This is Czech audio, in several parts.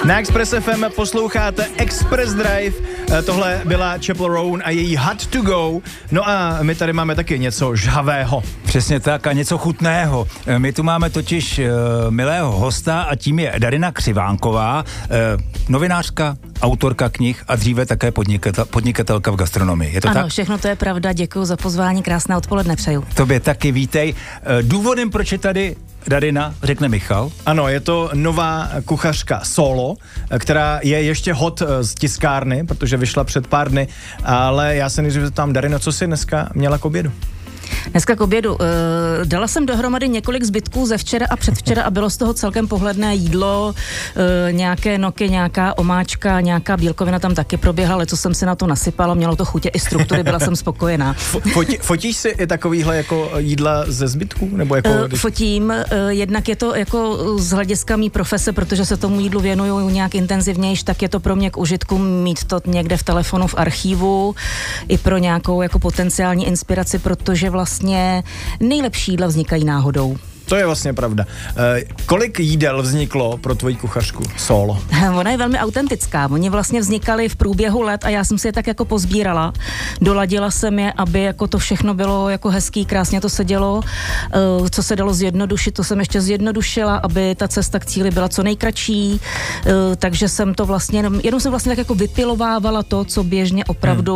Na Express FM posloucháte Express Drive, tohle byla Chappell Roan a její Hot to Go, no a my tady máme taky něco žhavého. Přesně tak a něco chutného. My tu máme totiž milého hosta a tím je Darina Křivánková, novinářka, autorka knih a dříve také podnikatelka v gastronomii. Je to ano, tak? Všechno to je pravda, děkuji za pozvání, krásné odpoledne přeju. Tobě taky vítej. Důvodem, proč je tady Darina, řekne Michal. Ano, je to nová kuchařka Solo, která je ještě hot z tiskárny, protože vyšla před pár dny, ale já se nejdřív zeptám, Darino, co jsi dneska měla k obědu? Dneska k obědu. Dala jsem dohromady několik zbytků ze včera a předvčera a bylo z toho celkem pohledné jídlo, nějaké noky, nějaká omáčka, nějaká bílkovina tam taky proběhla, ale co jsem si na to nasypala, mělo to chutě i struktury, byla jsem spokojená. Fotíš si i takovýhle jako jídla ze zbytků? Nebo jako, Fotím, jednak je to jako z hlediska mý profese, protože se tomu jídlu věnuju nějak intenzivnější, tak je to pro mě k užitku mít to někde v telefonu, v archívu, i pro nějakou jako potenciální inspiraci, protože vlastně nejlepší jídla vznikají náhodou. To je vlastně pravda. Kolik jídel vzniklo pro tvoji kuchařku Solo? Ona je velmi autentická. Oni vlastně vznikaly v průběhu let a já jsem si je tak jako pozbírala. Doladila jsem je, aby jako to všechno bylo jako hezký, krásně to sedělo. Co se dalo zjednodušit, to jsem ještě zjednodušila, aby ta cesta k cíli byla co nejkratší. Takže jsem to vlastně, jenom jsem vlastně tak jako vypilovávala to, co běžně opravdu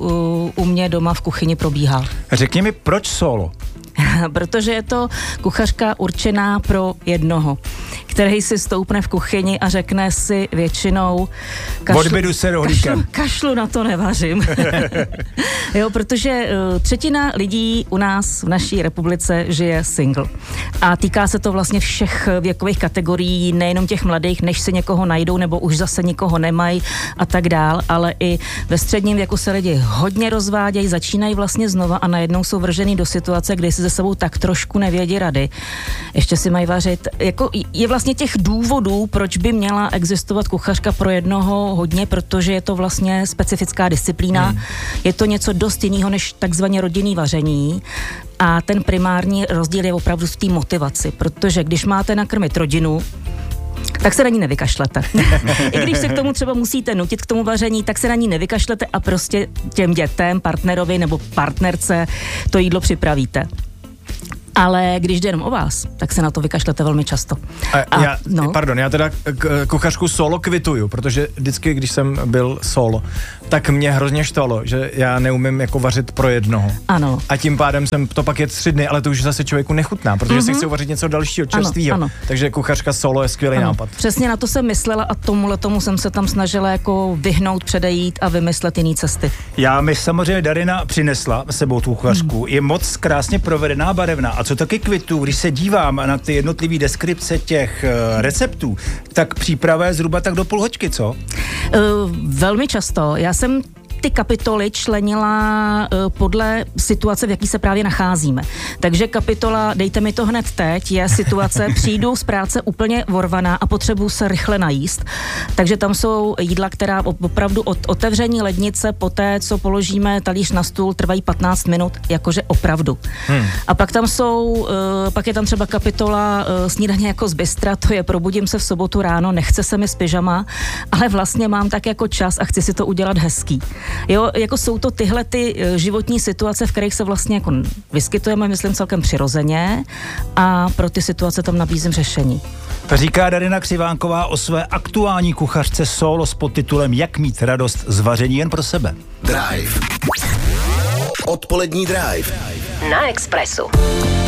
u mě doma v kuchyni probíhá. Řekni mi, proč Solo? Protože je to kuchařka určená pro jednoho, který si stoupne v kuchyni a řekne si většinou odbydu se rohlíkem. Kašlu na to nevařím. Jo, protože třetina lidí u nás v naší republice žije single. A týká se to vlastně všech věkových kategorií, nejenom těch mladých, než si někoho najdou, nebo už zase nikoho nemají a tak dál, ale i ve středním věku se lidi hodně rozvádějí, začínají vlastně znova a najednou jsou vržený do situace, kdy si ze sebou tak trošku nevědí rady. Ještě si mají vařit. Jako je vlastně těch důvodů, proč by měla existovat kuchařka pro jednoho hodně, protože je to vlastně specifická disciplína. Je to něco dost jiného než takzvaně rodinný vaření. A ten primární rozdíl je opravdu v té motivaci, protože když máte nakrmit rodinu, tak se na ní nevykašlete. I když se k tomu třeba musíte nutit k tomu vaření, tak se na ní nevykašlete a prostě těm dětem, partnerovi nebo partnerce to jídlo připravíte. Ale když jde jenom o vás, tak se na to vykašlete velmi často. Já teda kuchařku Solo kvituju, protože vždycky, když jsem byl solo, tak mě hrozně štvalo, že já neumím jako vařit pro jednoho. Ano. A tím pádem jsem to pak je 3 dny, ale to už zase člověku nechutná, protože si chci uvařit něco dalšího, čerstvýho. Ano. Takže kuchařka Solo je skvělý nápad. Přesně na to jsem myslela a tomu jsem se tam snažila jako vyhnout, předejít a vymyslet jiný cesty. Já mi samozřejmě Darina přinesla sebou tu kuchařku. Je moc krásně provedená, barevná. A co taky kvitu, když se dívám na ty jednotlivé deskripce těch receptů, tak příprava je zhruba tak do půl hoďky, co? Velmi často. Já jsem ty kapitoly členila podle situace, v jaký se právě nacházíme. Takže kapitola dejte mi to hned teď je situace, přijdu z práce úplně vorvaná a potřebuji se rychle najíst. Takže tam jsou jídla, která opravdu od otevření lednice po té, co položíme talíř na stůl, trvají 15 minut, jakože opravdu. A pak je tam třeba kapitola snídaně jako z bystra, to je probudím se v sobotu ráno, nechce se mi z pyžama, ale vlastně mám tak jako čas a chci si to udělat hezký. Jo, jako jsou to tyhle ty životní situace, v kterých se vlastně jako vyskytujeme, myslím, celkem přirozeně a pro ty situace tam nabízím řešení. Říká Darina Křivánková o své aktuální kuchařce Solo s podtitulem Jak mít radost z vaření jen pro sebe. Drive. Odpolední Drive. Na Expressu.